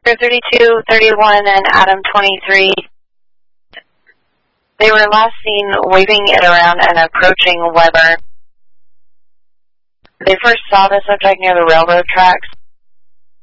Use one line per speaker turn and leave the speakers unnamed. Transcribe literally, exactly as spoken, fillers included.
thirty-two, thirty-one, and Adam twenty-three. They were last seen waving it around and approaching Weber. They first saw the subject near the railroad tracks.